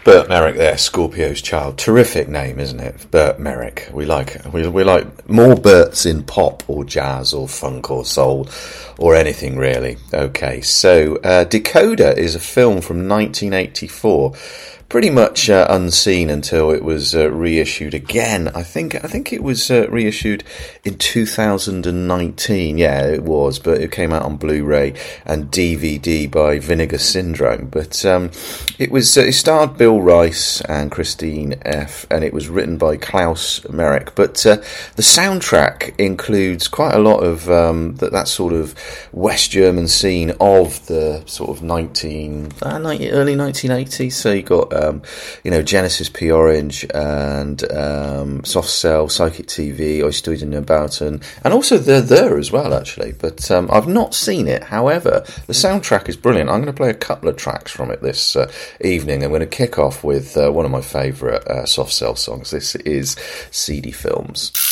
Burt Merrick there, Scorpio's Child. Terrific name, isn't it? Burt Merrick. We like more Burts in pop or jazz or funk or soul or anything really. Okay, so Decoder is a film from 1984. Pretty much unseen until it was reissued again. I think it was reissued in 2019. Yeah, it was, but it came out on Blu-ray and DVD by Vinegar Syndrome. But it starred Bill Rice and Christine F. and it was written by Klaus Merrick. But the soundtrack includes quite a lot of that sort of West German scene of the sort of early 1980s. So you got Genesis P. Orange and Soft Cell, Psychic TV, Oysteuden and also They're There as well, actually. But I've not seen it. However, the soundtrack is brilliant. I'm going to play a couple of tracks from it this evening. I'm going to kick off with one of my favourite Soft Cell songs. This is CD Films.